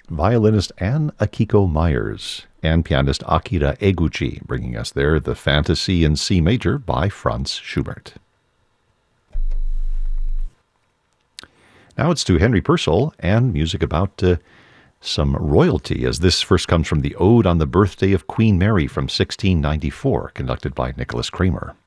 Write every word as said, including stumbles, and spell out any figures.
violinist Ann Akiko Myers, and pianist Akira Eguchi, bringing us there the Fantasy in C Major by Franz Schubert. Now it's to Henry Purcell and music about uh, some royalty, as this first comes from the Ode on the Birthday of Queen Mary from sixteen ninety-four, conducted by Nicholas Kramer.